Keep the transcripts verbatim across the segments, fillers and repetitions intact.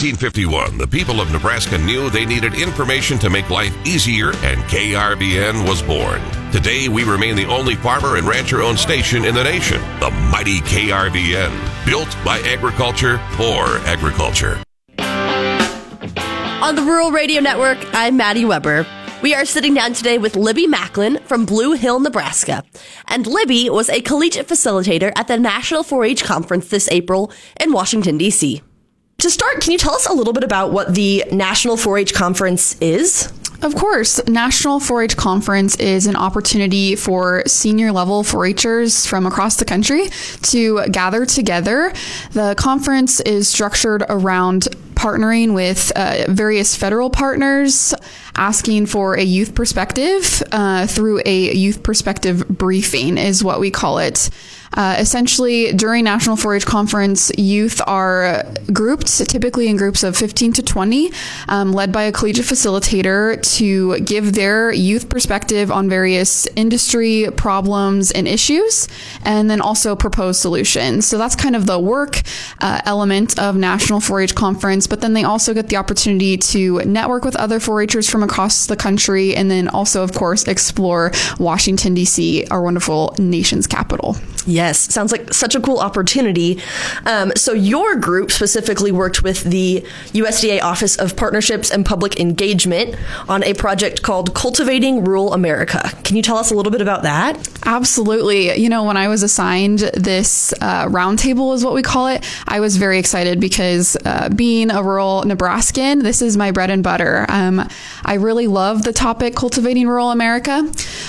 nineteen fifty-one, the people of Nebraska knew they needed information to make life easier, and K R V N was born. Today, we remain the only farmer and rancher-owned station in the nation, the mighty K R V N, built by agriculture for agriculture. On the Rural Radio Network, I'm Maddie Weber. We are sitting down today with Libby Macklin from Blue Hill, Nebraska. And Libby was a collegiate facilitator at the National four H Conference this April in Washington, D C. To start, can you tell us a little bit about what the National four H Conference is? Of course. National four H Conference is an opportunity for senior level four Hers from across the country to gather together. The conference is structured around partnering with uh, various federal partners, asking for a youth perspective uh, through a youth perspective briefing is what we call it. Uh, essentially, during National four H Conference, youth are grouped, typically in groups of fifteen to twenty, um, led by a collegiate facilitator to give their youth perspective on various industry problems and issues, and then also propose solutions. So that's kind of the work uh, element of National four H Conference, but then they also get the opportunity to network with other four Hers from across the country, and then also, of course, explore Washington, D C, our wonderful nation's capital. Yes, sounds like such a cool opportunity. Um, so your group specifically worked with the U S D A Office of Partnerships and Public Engagement on a project called Cultivating Rural America. Can you tell us a little bit about that? Absolutely. You know, when I was assigned this uh, roundtable is what we call it, I was very excited because uh, being a rural Nebraskan, this is my bread and butter. Um, I really love the topic Cultivating Rural America.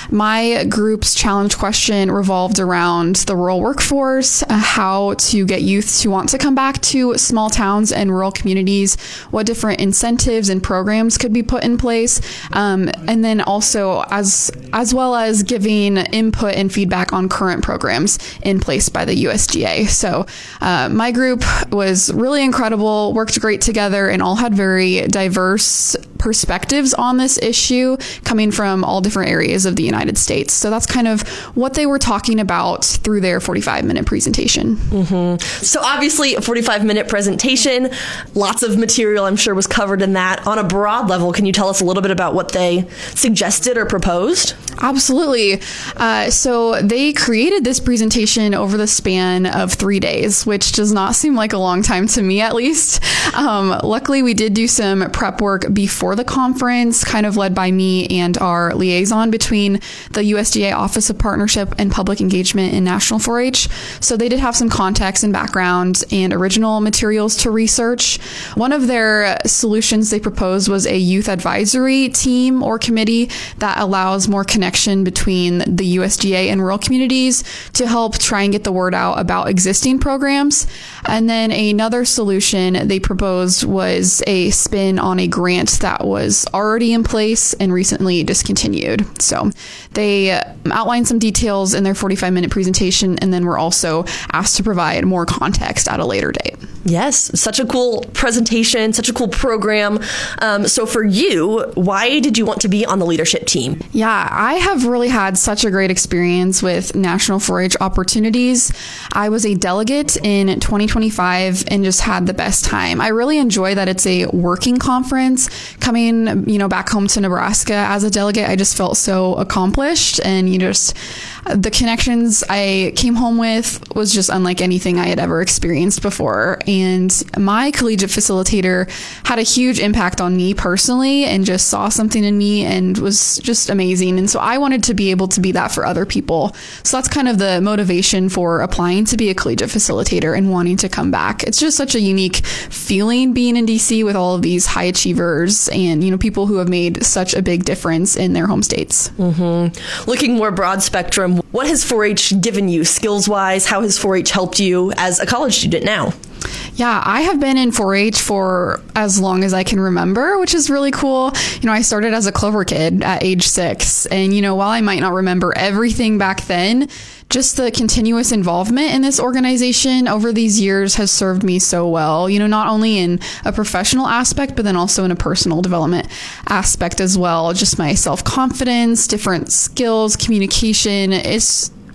My group's challenge question revolved around the rural workforce, uh, how to get youth to want to come back to small towns and rural communities, what different incentives and programs could be put in place, um, and then also as as well as giving input and feedback on current programs in place by the U S D A. So uh, my group was really incredible, worked great together, and all had very diverse perspectives on this issue coming from all different areas of the United States. So that's kind of what they were talking about through their forty-five minute presentation. Mm-hmm. So obviously a forty-five minute presentation, lots of material I'm sure was covered in that. On a broad level, can you tell us a little bit about what they suggested or proposed? Absolutely. Uh, so they created this presentation over the span of three days, which does not seem like a long time to me, at least. Um, luckily, we did do some prep work before the conference, kind of led by me and our liaison between the U S D A Office of Partnership and Public Engagement and National four H. So they did have some context and background and original materials to research. One of their solutions they proposed was a youth advisory team or committee that allows more connection between the U S D A and rural communities to help try and get the word out about existing programs. And then another solution they proposed was a spin on a grant that was already in place and recently discontinued. So they outlined some details in their forty-five minute presentation, and then were also asked to provide more context at a later date. Yes, such a cool presentation, such a cool program. Um, so for you, why did you want to be on the leadership team? Yeah, I have really had such a great experience with National four H opportunities. I was a delegate in twenty twenty-five and just had the best time. I really enjoy that it's a working conference. Coming, you know, back home to Nebraska as a delegate, I just felt so accomplished, and you just the connections I came home with was just unlike anything I had ever experienced before. And my collegiate facilitator had a huge impact on me personally and just saw something in me and was just amazing. And so I wanted to be able to be that for other people. So that's kind of the motivation for applying to be a collegiate facilitator and wanting to come back. It's just such a unique feeling being in D C with all of these high achievers and, you know, people who have made such a big difference in their home states. Mm-hmm. Looking more broad spectrum, what has four H given you skills-wise? How has four H helped you as a college student now? Yeah, I have been in four H for as long as I can remember, which is really cool. You know, I started as a Clover kid at age six. And, you know, while I might not remember everything back then, just the continuous involvement in this organization over these years has served me so well, you know, not only in a professional aspect, but then also in a personal development aspect as well. Just my self-confidence, different skills, communication. It's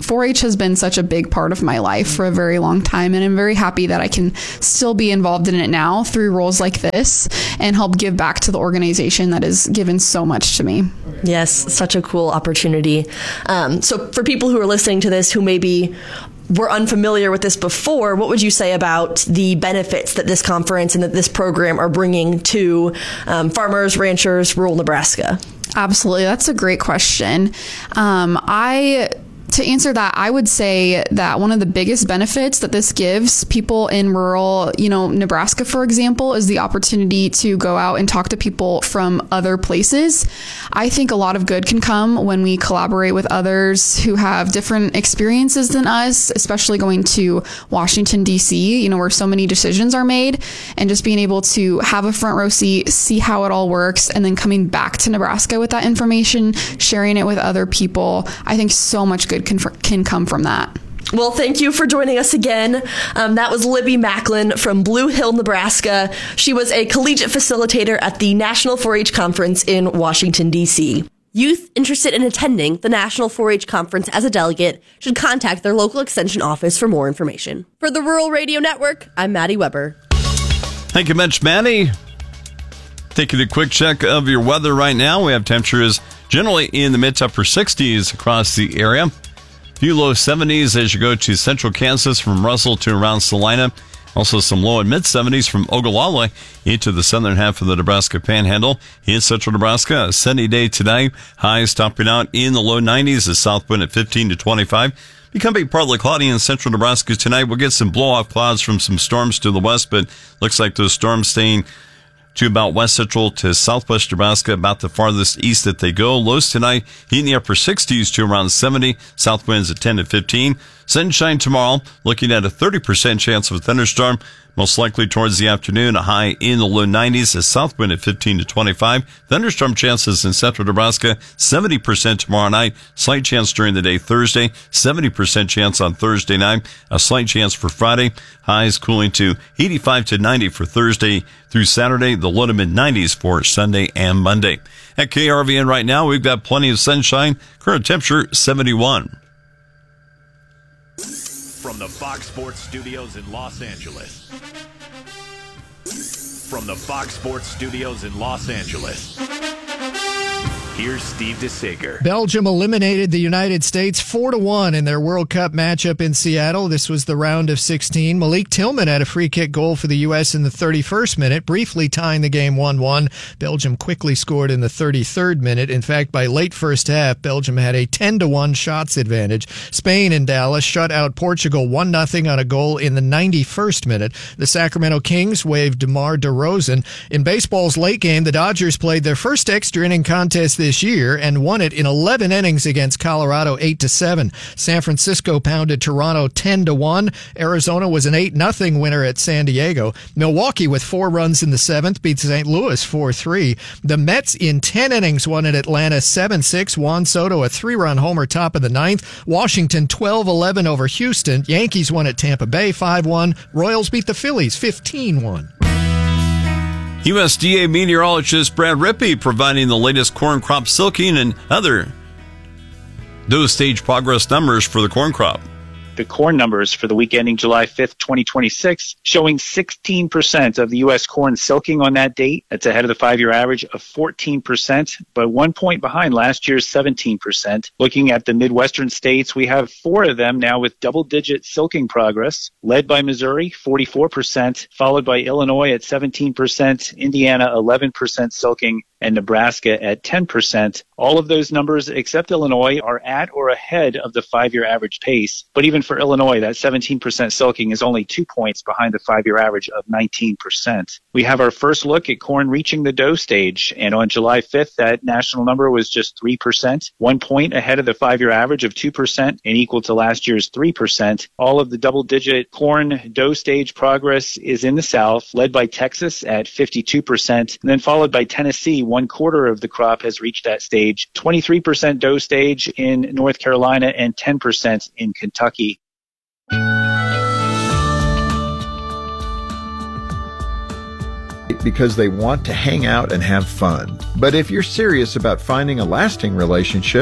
four H has been such a big part of my life for a very long time, and I'm very happy that I can still be involved in it now through roles like this and help give back to the organization that has given so much to me. Yes, such a cool opportunity. Um, so for people who are listening to this who maybe were unfamiliar with this before, what would you say about the benefits that this conference and that this program are bringing to um, farmers, ranchers, rural Nebraska? Absolutely. That's a great question. Um, I... To answer that, I would say that one of the biggest benefits that this gives people in rural, you know, Nebraska, for example, is the opportunity to go out and talk to people from other places. I think a lot of good can come when we collaborate with others who have different experiences than us, especially going to Washington, D C, you know, where so many decisions are made, and just being able to have a front row seat, see how it all works, and then coming back to Nebraska with that information, sharing it with other people. I think so much good Can, can come from that. Well, thank you for joining us again. Um, that was Libby Macklin from Blue Hill, Nebraska. She was a collegiate facilitator at the National four H Conference in Washington, D C. Youth interested in attending the National four H Conference as a delegate should contact their local extension office for more information. For the Rural Radio Network, I'm Maddie Weber. Thank you much, Maddie. Taking a quick check of your weather right now. We have temperatures generally in the mid to upper sixties across the area. A few low seventies as you go to central Kansas from Russell to around Salina. Also some low and mid seventies from Ogallala into the southern half of the Nebraska Panhandle. In central Nebraska, a sunny day today. Highs topping out in the low nineties. The south wind at fifteen to twenty-five. Becoming partly cloudy in central Nebraska tonight. We'll get some blow-off clouds from some storms to the west, but looks like those storms staying to about west central to southwest Nebraska, about the farthest east that they go. Lows tonight in the upper sixties to around seventy. South winds at ten to fifteen. Sunshine tomorrow, looking at a thirty percent chance of a thunderstorm. Most likely towards the afternoon, a high in the low nineties, a south wind at fifteen to twenty-five. Thunderstorm chances in central Nebraska, seventy percent tomorrow night. Slight chance during the day Thursday, seventy percent chance on Thursday night. A slight chance for Friday. Highs cooling to eighty-five to ninety for Thursday through Saturday. The low to mid nineties for Sunday and Monday. At K R V N right now, we've got plenty of sunshine. Current temperature seventy-one. From the Fox Sports Studios in Los Angeles. From the Fox Sports Studios in Los Angeles. Here's Steve DeSager. Belgium eliminated the United States four to one in their World Cup matchup in Seattle. This was the round of sixteen. Malik Tillman had a free kick goal for the U S in the thirty-first minute, briefly tying the game one one. Belgium quickly scored in the thirty-third minute. In fact, by late first half, Belgium had a ten to one shots advantage. Spain in Dallas shut out Portugal one nothing on a goal in the ninety-first minute. The Sacramento Kings waived DeMar DeRozan. In baseball's late game, the Dodgers played their first extra inning contest this year and won it in eleven innings against Colorado eight to seven. San Francisco pounded Toronto ten to one. Arizona was an eight nothing winner at San Diego. Milwaukee with four runs in the seventh beat Saint Louis four three. The Mets in ten innings won at Atlanta seven six. Juan Soto a three-run homer top of the ninth. Washington twelve eleven over Houston. Yankees won at Tampa Bay five one. Royals beat the Phillies fifteen one. U S D A meteorologist Brad Rippey providing the latest corn crop silking and other dose stage progress numbers for the corn crop. The corn numbers for the week ending July fifth, twenty twenty-six, showing sixteen percent of the U S corn silking on that date. That's ahead of the five-year average of fourteen percent, but one point behind last year's seventeen percent. Looking at the Midwestern states, we have four of them now with double-digit silking progress, led by Missouri, forty-four percent, followed by Illinois at seventeen percent, Indiana, eleven percent silking, and Nebraska at ten percent. All of those numbers, except Illinois, are at or ahead of the five-year average pace. But even for Illinois, that seventeen percent silking is only two points behind the five-year average of nineteen percent. We have our first look at corn reaching the dough stage, and on July fifth, that national number was just three percent, one point ahead of the five-year average of two percent and equal to last year's three percent. All of the double-digit corn dough stage progress is in the South, led by Texas at fifty-two percent, and then followed by Tennessee. One quarter of the crop has reached that stage, twenty-three percent dough stage in North Carolina and ten percent in Kentucky. Because they want to hang out and have fun. But if you're serious about finding a lasting relationship,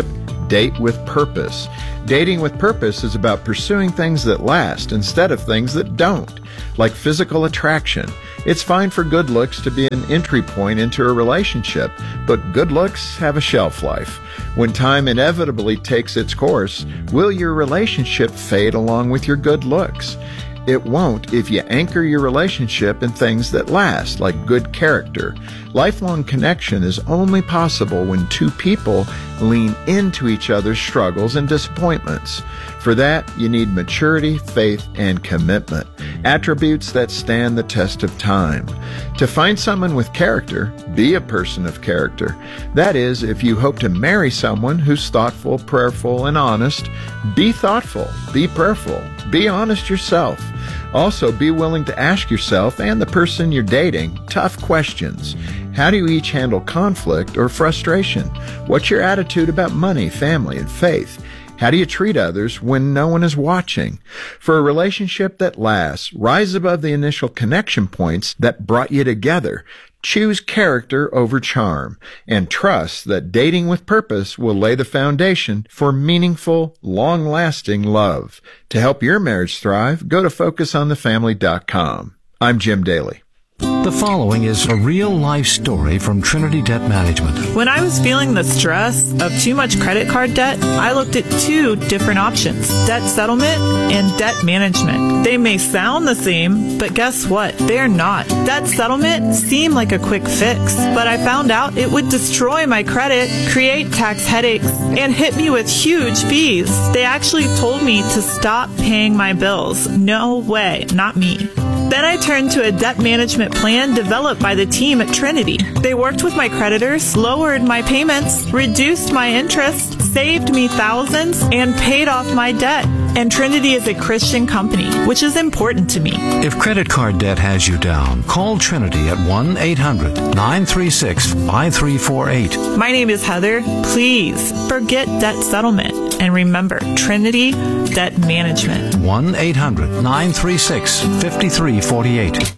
Date with purpose. Dating with purpose is about pursuing things that last instead of things that don't, like physical attraction. It's fine for good looks to be an entry point into a relationship, but good looks have a shelf life. When time inevitably takes its course, will your relationship fade along with your good looks? It won't if you anchor your relationship in things that last, like good character. Lifelong connection is only possible when two people lean into each other's struggles and disappointments. For that, you need maturity, faith, and commitment, attributes that stand the test of time. To find someone with character, be a person of character. That is, if you hope to marry someone who's thoughtful, prayerful, and honest, be thoughtful, be prayerful, be honest yourself. Also, be willing to ask yourself and the person you're dating tough questions. How do you each handle conflict or frustration? What's your attitude about money, family, and faith? How do you treat others when no one is watching? For a relationship that lasts, rise above the initial connection points that brought you together. Choose character over charm, and trust that dating with purpose will lay the foundation for meaningful, long-lasting love. To help your marriage thrive, go to focus on the family dot com. I'm Jim Daly. The following is a real-life story from Trinity Debt Management. When I was feeling the stress of too much credit card debt, I looked at two different options, debt settlement and debt management. They may sound the same, but guess what? They're not. Debt settlement seemed like a quick fix, but I found out it would destroy my credit, create tax headaches, and hit me with huge fees. They actually told me to stop paying my bills. No way, not me. Then I turned to a debt management plan developed by the team at Trinity. They worked with my creditors, lowered my payments, reduced my interest, saved me thousands, and paid off my debt. And Trinity is a Christian company, which is important to me. If credit card debt has you down, call Trinity at one eight hundred nine three six five three four eight. My name is Heather. Please forget debt settlement. And remember, Trinity Debt Management. one eight hundred nine three six five three four eight.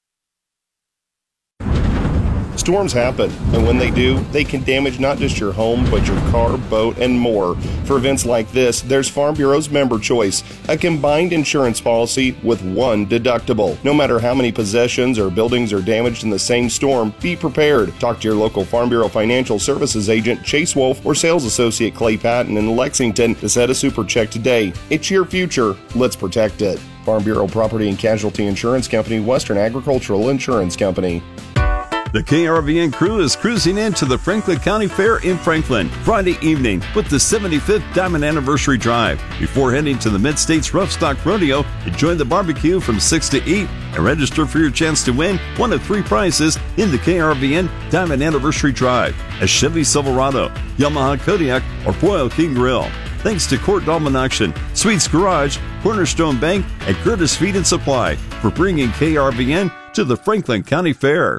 Storms happen, and when they do, they can damage not just your home, but your car, boat, and more. For events like this, there's Farm Bureau's Member Choice, a combined insurance policy with one deductible. No matter how many possessions or buildings are damaged in the same storm, be prepared. Talk to your local Farm Bureau Financial Services agent, Chase Wolf, or sales associate Clay Patton in Lexington to set a super check today. It's your future. Let's protect it. Farm Bureau Property and Casualty Insurance Company, Western Agricultural Insurance Company. The K R V N crew is cruising into the Franklin County Fair in Franklin Friday evening with the seventy-fifth Diamond Anniversary Drive. Before heading to the Mid-States Rough Stock Rodeo, enjoy the barbecue from six to eight and register for your chance to win one of three prizes in the K R V N Diamond Anniversary Drive: a Chevy Silverado, Yamaha Kodiak, or Royal King Grill. Thanks to Court Dahlman Auction, Sweets Garage, Cornerstone Bank, and Curtis Feed and Supply for bringing K R V N to the Franklin County Fair.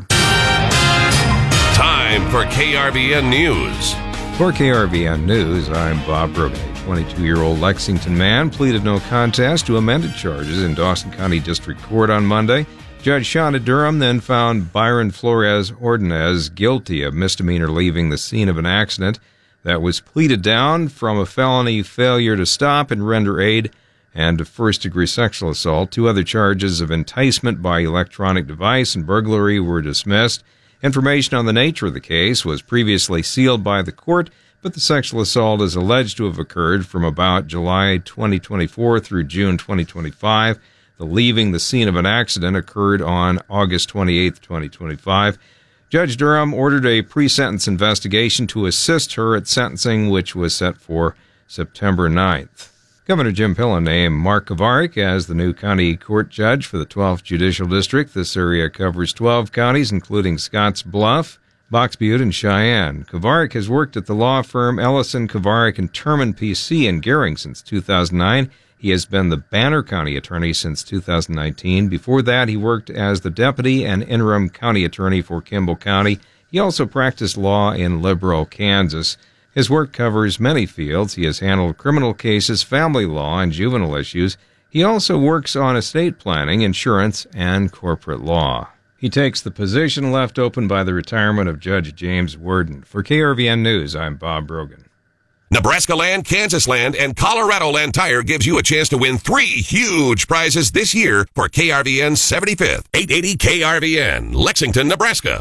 Time for K R V N News. For K R V N News, I'm Bob Brogan. A twenty-two-year-old Lexington man pleaded no contest to amended charges in Dawson County District Court on Monday. Judge Shawna Durham then found Byron Flores Ordonez guilty of misdemeanor leaving the scene of an accident that was pleaded down from a felony failure to stop and render aid and first-degree sexual assault. Two other charges of enticement by electronic device and burglary were dismissed. Information on the nature of the case was previously sealed by the court, but the sexual assault is alleged to have occurred from about July twenty twenty-four through June twenty twenty-five. The leaving the scene of an accident occurred on August twenty-eighth, twenty twenty-five. Judge Durham ordered a pre-sentence investigation to assist her at sentencing, which was set for September ninth. Governor Jim Pillen named Mark Kovarik as the new county court judge for the twelfth Judicial District. This area covers twelve counties, including Scotts Bluff, Box Butte, and Cheyenne. Kovarik has worked at the law firm Ellison, Kovarik, and Terman P C in Gering since two thousand nine. He has been the Banner County attorney since two thousand nineteen. Before that, he worked as the deputy and interim county attorney for Kimball County. He also practiced law in Liberal, Kansas. His work covers many fields. He has handled criminal cases, family law, and juvenile issues. He also works on estate planning, insurance, and corporate law. He takes the position left open by the retirement of Judge James Worden. For K R V N News, I'm Bob Brogan. Nebraska Land, Kansas Land, and Colorado Land Tire gives you a chance to win three huge prizes this year for K R V N's seventy-fifth. eight eighty K R V N, Lexington, Nebraska.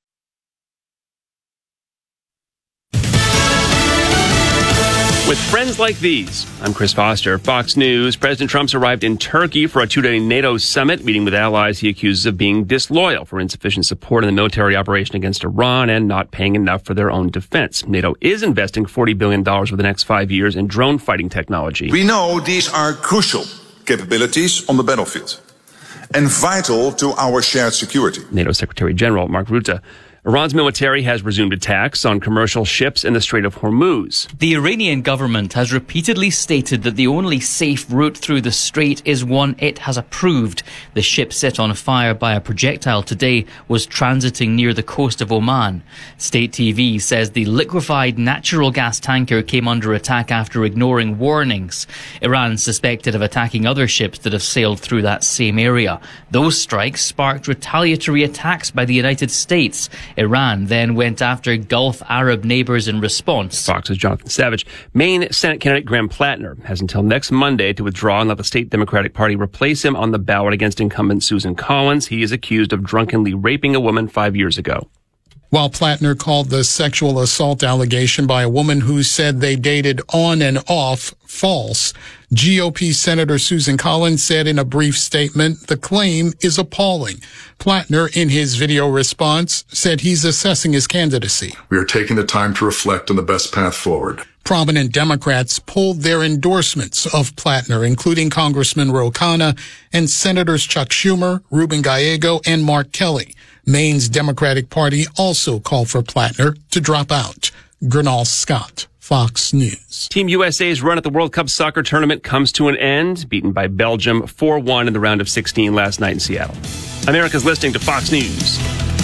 With friends like these, I'm Chris Foster, Fox News. President Trump's arrived in Turkey for a two-day NATO summit, meeting with allies he accuses of being disloyal for insufficient support in the military operation against Iran and not paying enough for their own defense. NATO is investing forty billion dollars over the next five years in drone fighting technology. We know these are crucial capabilities on the battlefield and vital to our shared security. NATO Secretary General Mark Rutte. Iran's military has resumed attacks on commercial ships in the Strait of Hormuz. The Iranian government has repeatedly stated that the only safe route through the strait is one it has approved. The ship set on fire by a projectile today was transiting near the coast of Oman. State T V says the liquefied natural gas tanker came under attack after ignoring warnings. Iran is suspected of attacking other ships that have sailed through that same area. Those strikes sparked retaliatory attacks by the United States. Iran then went after Gulf Arab neighbors in response. Fox's Jonathan Savage. Maine Senate candidate Graham Plattner has until next Monday to withdraw and let the state Democratic Party replace him on the ballot against incumbent Susan Collins. He is accused of drunkenly raping a woman five years ago. While Plattner called the sexual assault allegation by a woman who said they dated on and off false, G O P Senator Susan Collins said in a brief statement, the claim is appalling. Plattner, in his video response, said he's assessing his candidacy. We are taking the time to reflect on the best path forward. Prominent Democrats pulled their endorsements of Plattner, including Congressman Ro Khanna and Senators Chuck Schumer, Ruben Gallego, and Mark Kelly. Maine's Democratic Party also called for Plattner to drop out. Gernal Scott, Fox News. Team U S A's run at the World Cup soccer tournament comes to an end, beaten by Belgium four one in the round of sixteen last night in Seattle. America's listening to Fox News.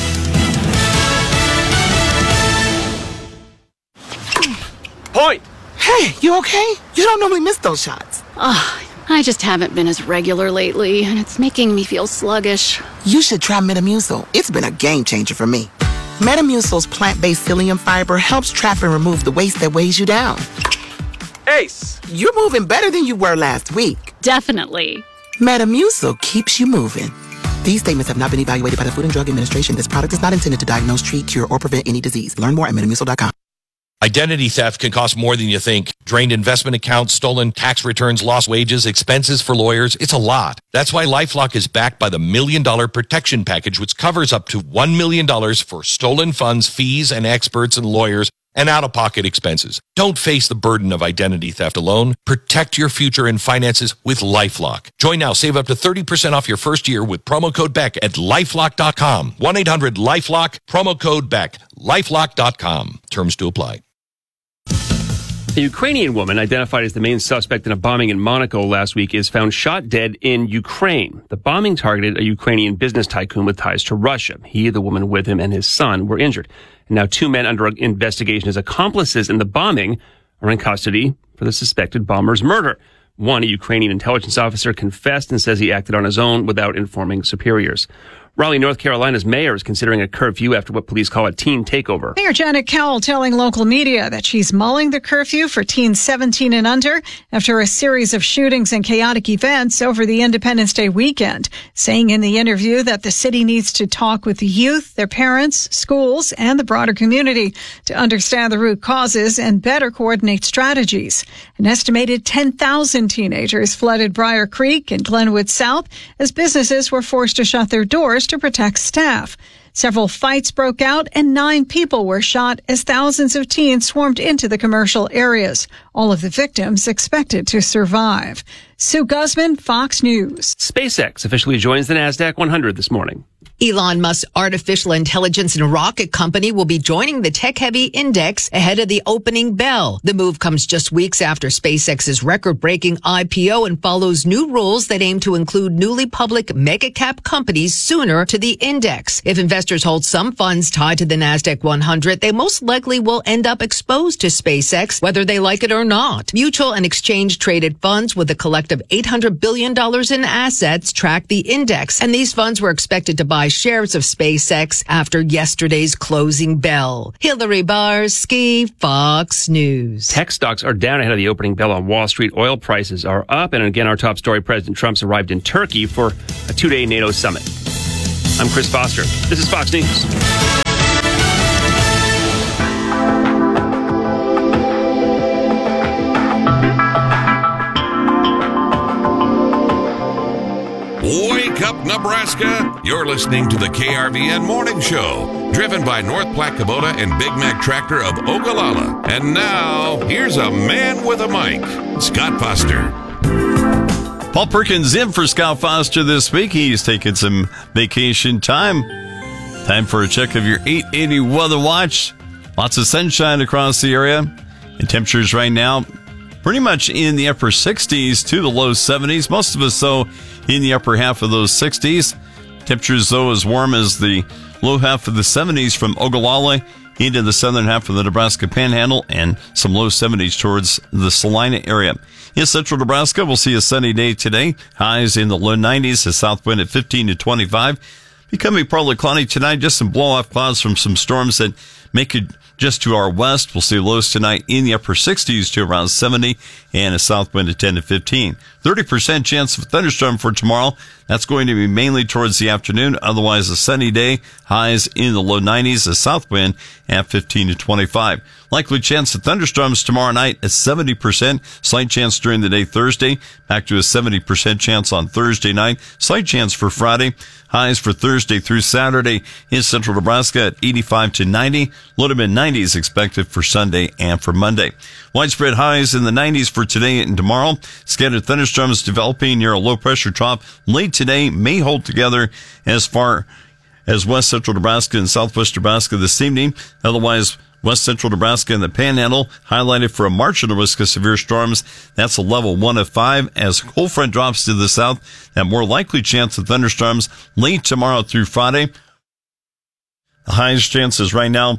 Point! Hey, you okay? You don't normally miss those shots. Ugh. I just haven't been as regular lately, and it's making me feel sluggish. You should try Metamucil. It's been a game changer for me. Metamucil's plant-based psyllium fiber helps trap and remove the waste that weighs you down. Ace! You're moving better than you were last week. Definitely. Metamucil keeps you moving. These statements have not been evaluated by the Food and Drug Administration. This product is not intended to diagnose, treat, cure, or prevent any disease. Learn more at metamucil dot com. Identity theft can cost more than you think. Drained investment accounts, stolen tax returns, lost wages, expenses for lawyers. It's a lot. That's why LifeLock is backed by the Million Dollar Protection Package, which covers up to one million dollars for stolen funds, fees, and experts and lawyers, and out-of-pocket expenses. Don't face the burden of identity theft alone. Protect your future and finances with LifeLock. Join now. Save up to thirty percent off your first year with promo code Beck at lifelock dot com. one eight hundred lifelock, promo code Beck, lifelock dot com. Terms to apply. A Ukrainian woman identified as the main suspect in a bombing in Monaco last week is found shot dead in Ukraine. The bombing targeted a Ukrainian business tycoon with ties to Russia. He, the woman with him, and his son were injured. And now two men under investigation as accomplices in the bombing are in custody for the suspected bomber's murder. One, a Ukrainian intelligence officer, confessed and says he acted on his own without informing superiors. Raleigh, North Carolina's mayor is considering a curfew after what police call a teen takeover. Mayor Janet Cowell telling local media that she's mulling the curfew for teens seventeen and under after a series of shootings and chaotic events over the Independence Day weekend, saying in the interview that the city needs to talk with the youth, their parents, schools, and the broader community to understand the root causes and better coordinate strategies. An estimated ten thousand teenagers flooded Briar Creek and Glenwood South as businesses were forced to shut their doors to protect staff. Several fights broke out and nine people were shot as thousands of teens swarmed into the commercial areas. All of the victims expected to survive. Sue Guzman, Fox News. SpaceX officially joins the NASDAQ one hundred this morning. Elon Musk's artificial intelligence and rocket company will be joining the tech-heavy index ahead of the opening bell. The move comes just weeks after SpaceX's record-breaking I P O and follows new rules that aim to include newly public mega-cap companies sooner to the index. If investors hold some funds tied to the NASDAQ one hundred, they most likely will end up exposed to SpaceX, whether they like it or or not. Mutual and exchange traded funds with a collective eight hundred billion dollars in assets track the index, and these funds were expected to buy shares of SpaceX after yesterday's closing bell. Hillary Barsky, Fox News. Tech stocks are down ahead of the opening bell on Wall Street. Oil prices are up. And again, our top story, President Trump's arrived in Turkey for a two-day NATO summit. I'm Chris Foster. This is Fox News. Wake up, Nebraska! You're listening to the K R V N Morning Show, driven by North Platte Kubota and Big Mac Tractor of Ogallala. And now, here's a man with a mic, Scott Foster. Paul Perkins in for Scott Foster this week. He's taking some vacation time. Time for a check of your eight eighty weather watch. Lots of sunshine across the area. And temperatures right now pretty much in the upper sixties to the low seventies. Most of us, though, in the upper half of those sixties. Temperatures, though, as warm as the low half of the seventies from Ogallala into the southern half of the Nebraska Panhandle, and some low seventies towards the Salina area. In central Nebraska, we'll see a sunny day today. Highs in the low nineties, a south wind at fifteen to twenty-five. Becoming partly cloudy tonight, just some blow-off clouds from some storms that make it just to our west. We'll see lows tonight in the upper sixties to around seventy, and a south wind at ten to fifteen. thirty percent chance of a thunderstorm for tomorrow. That's going to be mainly towards the afternoon. Otherwise, a sunny day. Highs in the low nineties, a south wind at fifteen to twenty-five. Likely chance of thunderstorms tomorrow night at seventy percent. Slight chance during the day Thursday. Back to a seventy percent chance on Thursday night. Slight chance for Friday. Highs for Thursday through Saturday in central Nebraska at eighty-five to ninety. Low to mid nineties expected for Sunday and for Monday. Widespread highs in the nineties for today and tomorrow. Scattered thunderstorms developing near a low pressure trough late today, may hold together as far as west central Nebraska and southwest Nebraska this evening. Otherwise, west central Nebraska and the Panhandle highlighted for a marginal risk of severe storms. That's a level one of five. As a cold front drops to the south, that more likely chance of thunderstorms late tomorrow through Friday. The highest chances right now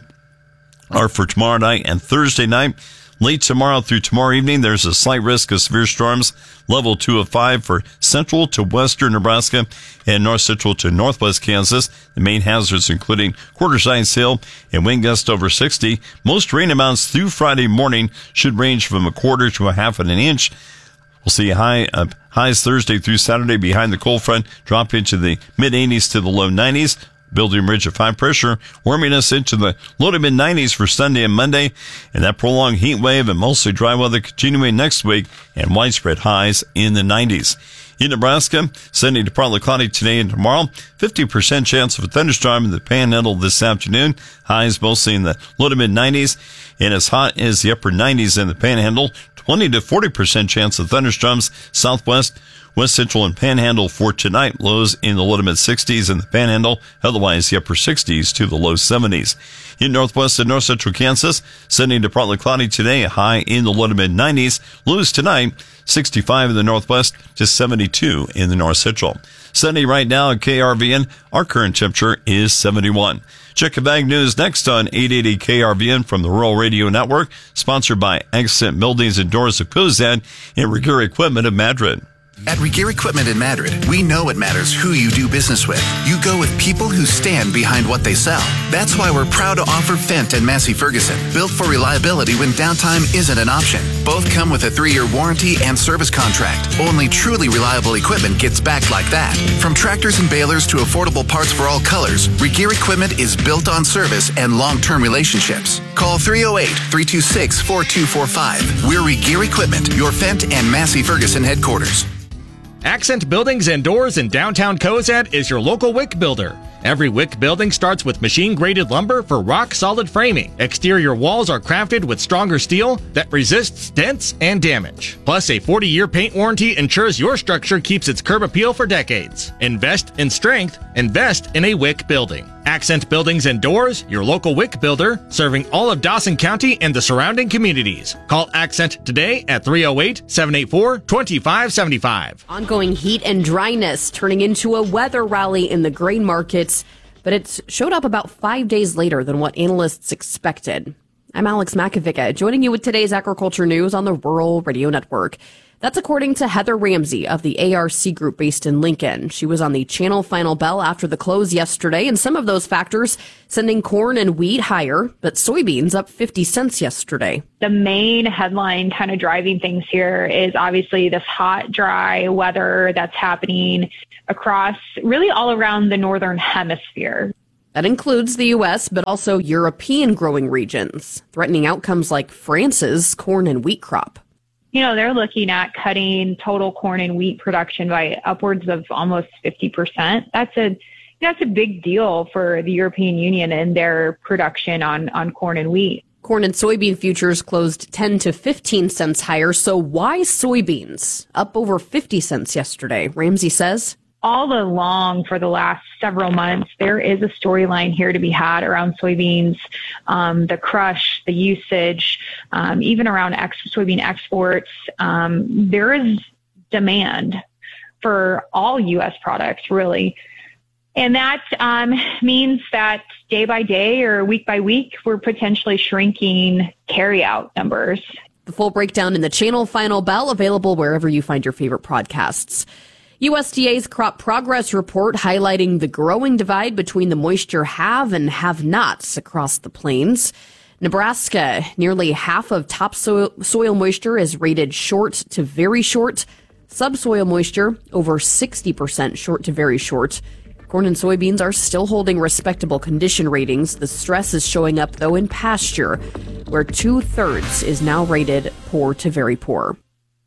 are for tomorrow night and Thursday night. Late tomorrow through tomorrow evening, there's a slight risk of severe storms. Level two of five for central to western Nebraska and north central to northwest Kansas. The main hazards including quarter-size hail and wind gusts over sixty. Most rain amounts through Friday morning should range from a quarter to a half of an inch. We'll see high uh, highs Thursday through Saturday behind the cold front, drop into the mid-eighties to the low nineties. Building ridge of high pressure, warming us into the low to mid nineties for Sunday and Monday, and that prolonged heat wave and mostly dry weather continuing next week, and widespread highs in the nineties. In Nebraska, sunny to partly cloudy today and tomorrow. fifty percent chance of a thunderstorm in the Panhandle this afternoon. Highs mostly in the low to mid nineties, and as hot as the upper nineties in the Panhandle. twenty to forty percent chance of thunderstorms southwest, west central, and Panhandle for tonight. Lows in the low to mid sixties in the Panhandle. Otherwise, the upper sixties to the low seventies. In northwest and north central Kansas, sunny to partly cloudy today. A high in the low to mid nineties. Lows tonight, sixty-five in the northwest to seventy-two in the north central. Sunny right now at K R V N. Our current temperature is seventy-one. Check of Ag News next on eight eighty K R V N from the Rural Radio Network, sponsored by Accent Buildings and Doors of Cozad and Regeer Equipment of Madrid. At Regeer Equipment in Madrid, we know it matters who you do business with. You go with people who stand behind what they sell. That's why we're proud to offer Fendt and Massey Ferguson, built for reliability when downtime isn't an option. Both come with a three-year warranty and service contract. Only truly reliable equipment gets backed like that. From tractors and balers to affordable parts for all colors, Regeer Equipment is built on service and long-term relationships. Call three oh eight, three two six, four two four five. We're Regeer Equipment, your Fendt and Massey Ferguson headquarters. Accent Buildings and Doors in downtown Cozad is your local wick builder. Every wick building starts with machine-graded lumber for rock-solid framing. Exterior walls are crafted with stronger steel that resists dents and damage. Plus, a forty-year paint warranty ensures your structure keeps its curb appeal for decades. Invest in strength. Invest in a wick building. Accent Buildings and Doors, your local wick builder, serving all of Dawson County and the surrounding communities. Call Accent today at three oh eight, seven eight four, two five seven five. Ongoing heat and dryness turning into a weather rally in the grain markets, but it showed up about five days later than what analysts expected. I'm Alex Makovica, joining you with today's agriculture news on the Rural Radio Network. That's according to Heather Ramsey of the A R C Group based in Lincoln. She was on the channel final bell after the close yesterday, and some of those factors sending corn and wheat higher, but soybeans up fifty cents yesterday. The main headline kind of driving things here is obviously this hot, dry weather that's happening across really all around the northern hemisphere. That includes the U S, but also European growing regions, threatening outcomes like France's corn and wheat crop. You know, they're looking at cutting total corn and wheat production by upwards of almost fifty percent. That's a that's a big deal for the European Union and their production on, on corn and wheat. Corn and soybean futures closed ten to fifteen cents higher. So why soybeans? Up over fifty cents yesterday, Ramsey says. All along for the last several months, there is a storyline here to be had around soybeans, um, the crush, the usage, um, even around ex- soybean exports. Um, there is demand for all U S products, really. And that um, means that day by day or week by week, we're potentially shrinking carryout numbers. The full breakdown in the channel final bell, available wherever you find your favorite podcasts. U S D A's crop progress report highlighting the growing divide between the moisture have and have-nots across the plains. Nebraska, nearly half of topsoil soil moisture is rated short to very short. Subsoil moisture, over sixty percent short to very short. Corn and soybeans are still holding respectable condition ratings. The stress is showing up, though, in pasture, where two-thirds is now rated poor to very poor.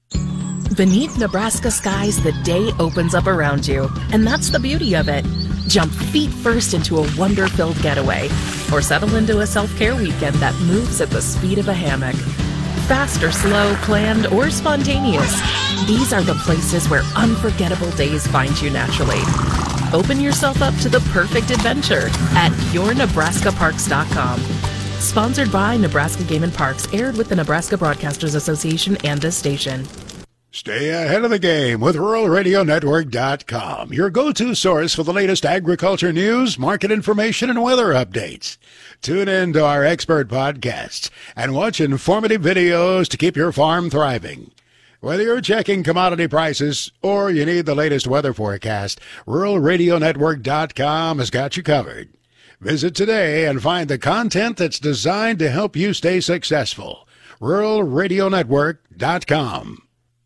Beneath Nebraska skies, the day opens up around you, and that's the beauty of it. Jump feet first into a wonder-filled getaway, or settle into a self-care weekend that moves at the speed of a hammock. Fast or slow, planned or spontaneous, these are the places where unforgettable days find you naturally. Open yourself up to the perfect adventure at your nebraska parks dot com. Sponsored by Nebraska Game and Parks, aired with the Nebraska Broadcasters Association and this station. Stay ahead of the game with rural radio network dot com, your go-to source for the latest agriculture news, market information, and weather updates. Tune in to our expert podcasts and watch informative videos to keep your farm thriving. Whether you're checking commodity prices or you need the latest weather forecast, rural radio network dot com has got you covered. Visit today and find the content that's designed to help you stay successful. rural radio network dot com.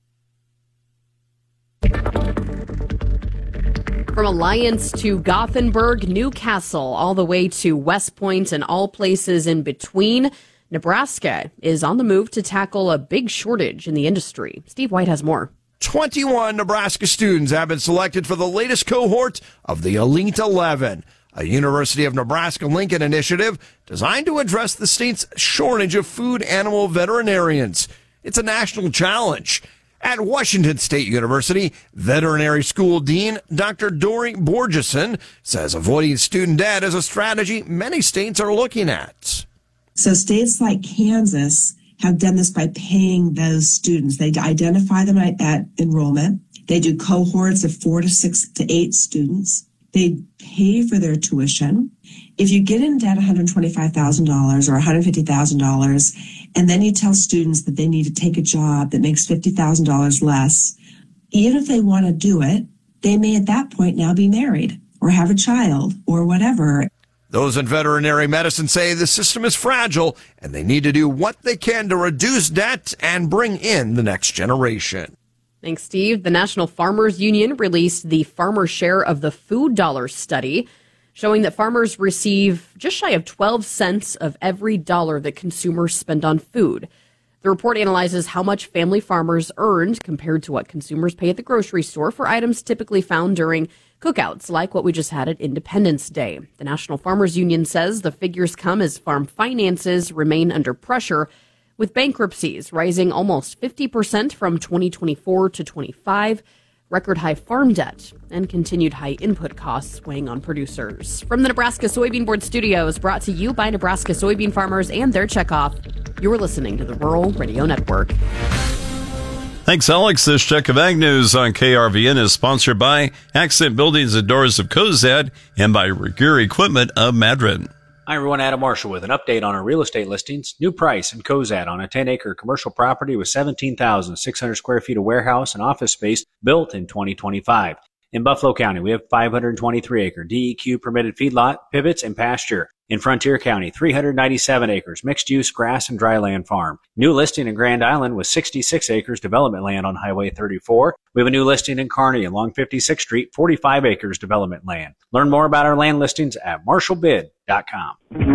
From Alliance to Gothenburg, Newcastle, all the way to West Point and all places in between, Nebraska is on the move to tackle a big shortage in the industry. Steve White has more. twenty-one Nebraska students have been selected for the latest cohort of the Elite eleven, a University of Nebraska-Lincoln initiative designed to address the state's shortage of food animal veterinarians. It's a national challenge. At Washington State University, veterinary school dean Doctor Dory Borgeson says avoiding student debt is a strategy many states are looking at. So states like Kansas have done this by paying those students. They identify them at, at enrollment. They do cohorts of four to six to eight students. They pay for their tuition. If you get in debt one hundred twenty-five thousand dollars or one hundred fifty thousand dollars, and then you tell students that they need to take a job that makes fifty thousand dollars less, even if they want to do it, they may at that point now be married or have a child or whatever. Those in veterinary medicine say the system is fragile and they need to do what they can to reduce debt and bring in the next generation. Thanks, Steve. The National Farmers Union released the Farmer Share of the Food Dollar study, showing that farmers receive just shy of twelve cents of every dollar that consumers spend on food. The report analyzes how much family farmers earned compared to what consumers pay at the grocery store for items typically found during cookouts, like what we just had at Independence Day. The National Farmers Union says the figures come as farm finances remain under pressure, with bankruptcies rising almost fifty percent from twenty twenty-four to twenty-five, record high farm debt, and continued high input costs weighing on producers. From the Nebraska Soybean Board Studios, brought to you by Nebraska soybean farmers and their checkoff, you're listening to the Rural Radio Network. Thanks, Alex. This check of Ag News on K R V N is sponsored by Accent Buildings and Doors of Cozad and by Regeer Equipment of Madrid. Hi everyone, Adam Marshall with an update on our real estate listings. New price in Cozad on a ten acre commercial property with seventeen thousand six hundred square feet of warehouse and office space built in twenty twenty-five. In Buffalo County, we have five hundred twenty-three acre D E Q permitted feedlot, pivots, and pasture. In Frontier County, three hundred ninety-seven acres, mixed-use grass and dry land farm. New listing in Grand Island with sixty-six acres development land on Highway thirty-four. We have a new listing in Kearney along fifty-sixth Street, forty-five acres development land. Learn more about our land listings at marshall bid dot com.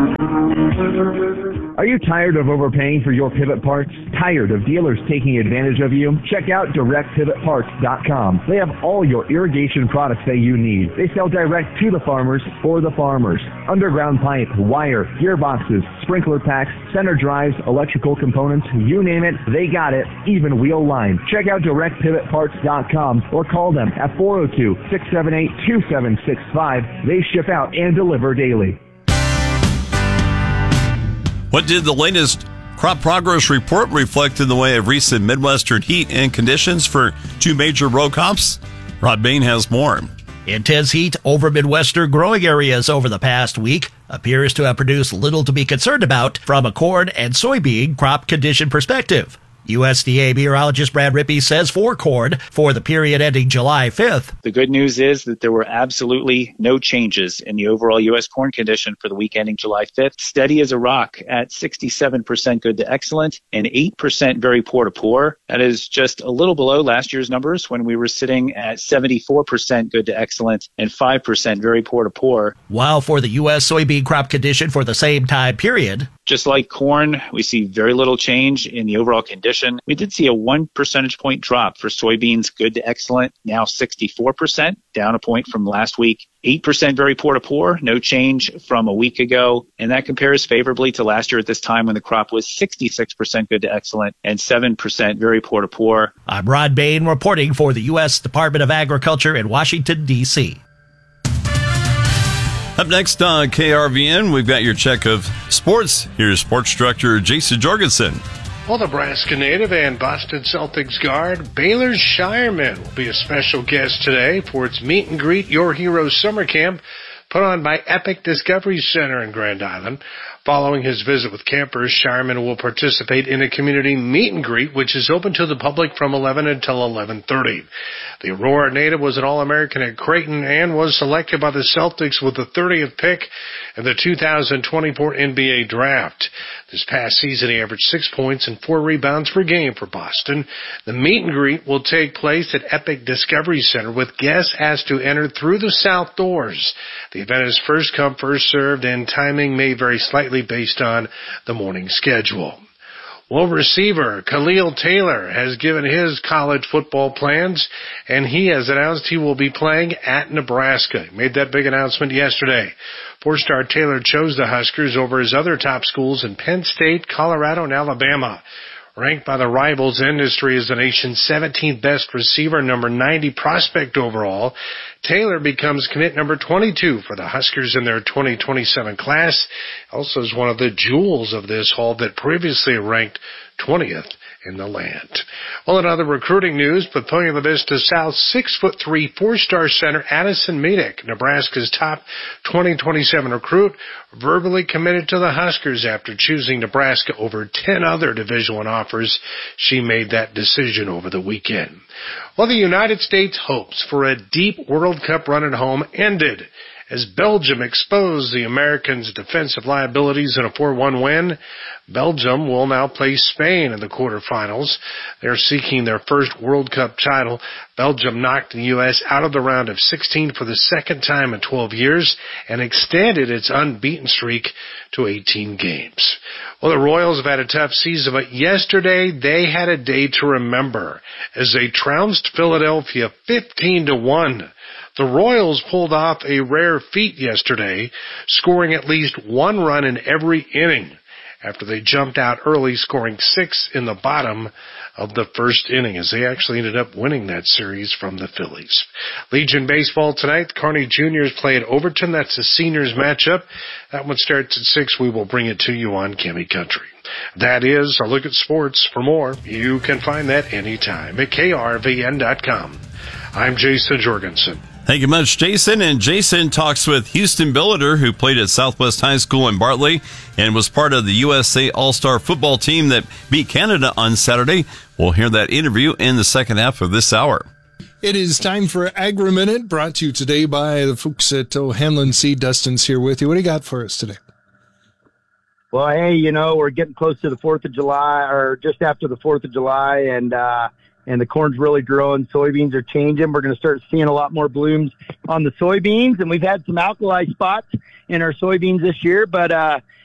Are you tired of overpaying for your pivot parts? Tired of dealers taking advantage of you? Check out direct pivot parts dot com. They have all your irrigation products that you need. They sell direct to the farmers for the farmers. Underground pipe, wire, gearboxes, sprinkler packs, center drives, electrical components, you name it, they got it, even wheel line. Check out direct pivot parts dot com or call them at four oh two, six seven eight, two seven six five. They ship out and deliver daily. What did the latest crop progress report reflect in the way of recent Midwestern heat and conditions for two major row crops? Rod Bain has more. Intense heat over Midwestern growing areas over the past week appears to have produced little to be concerned about from a corn and soybean crop condition perspective. U S D A meteorologist Brad Rippey says for corn for the period ending July fifth. The good news is that there were absolutely no changes in the overall U S corn condition for the week ending July fifth. Steady as a rock at sixty-seven percent good to excellent and eight percent very poor to poor. That is just a little below last year's numbers when we were sitting at seventy-four percent good to excellent and five percent very poor to poor. While for the U S soybean crop condition for the same time period, just like corn, we see very little change in the overall condition. We did see a one percentage point drop for soybeans good to excellent, now sixty-four percent, down a point from last week. eight percent very poor to poor, no change from a week ago. And that compares favorably to last year at this time when the crop was sixty-six percent good to excellent and seven percent very poor to poor. I'm Rod Bain reporting for the U S Department of Agriculture in Washington, D C Up next on K R V N, we've got your check of sports. Here's sports director Jason Jorgensen. Well, Nebraska native and Boston Celtics guard Baylor Scheierman will be a special guest today for its Meet and Greet Your Heroes Summer Camp put on by Epic Discovery Center in Grand Island. Following his visit with campers, Scheierman will participate in a community meet and greet, which is open to the public from eleven until eleven thirty. The Aurora native was an All-American at Creighton and was selected by the Celtics with the thirtieth pick in the two thousand twenty-four N B A Draft. This past season, he averaged six points and four rebounds per game for Boston. The meet and greet will take place at Epic Discovery Center with guests asked to enter through the south doors. The event is first come, first served, and timing may vary slightly based on the morning schedule. Well, receiver Khalil Taylor has given his college football plans, and he has announced he will be playing at Nebraska. He made that big announcement yesterday. Four-star Taylor chose the Huskers over his other top schools in Penn State, Colorado, and Alabama. Ranked by the Rivals Industry as the nation's seventeenth best receiver, number ninety prospect overall, Taylor becomes commit number twenty-two for the Huskers in their twenty twenty-seven class. Also is one of the jewels of this haul that previously ranked twentieth in the land. Well, in other recruiting news, Papillion-La Vista South six foot three, four-star center Addison Medic, Nebraska's top twenty twenty-seven recruit, verbally committed to the Huskers after choosing Nebraska over ten other Division I offers. She made that decision over the weekend. Well, the United States' hopes for a deep World Cup run at home ended as Belgium exposed the Americans' defensive liabilities in a four one win. Belgium will now play Spain in the quarterfinals. They're seeking their first World Cup title. Belgium knocked the U S out of the round of sixteen for the second time in twelve years and extended its unbeaten streak to eighteen games. Well, the Royals have had a tough season, but yesterday they had a day to remember as they trounced Philadelphia fifteen to one. The Royals pulled off a rare feat yesterday, scoring at least one run in every inning after they jumped out early, scoring six in the bottom of the first inning, as they actually ended up winning that series from the Phillies. Legion baseball tonight. The Kearney Juniors play at Overton. That's a seniors matchup. That one starts at six. We will bring it to you on Kimmy Country. That is a look at sports. For more, you can find that anytime at K R V N dot com. I'm Jason Jorgensen. Thank you much, Jason. And Jason talks with Houston Billiter, who played at Southwest High School in Bartley and was part of the U S A All-Star football team that beat Canada on Saturday. We'll hear that interview in the second half of this hour. It is time for Agri-Minute, brought to you today by the folks at O'Hanlon Seed. Dustin's here with you. What do you got for us today? Well, hey, you know, we're getting close to the fourth of July, or just after the fourth of July, and uh, and the corn's really growing. Soybeans are changing. We're going to start seeing a lot more blooms on the soybeans, and we've had some alkali spots in our soybeans this year, but uh,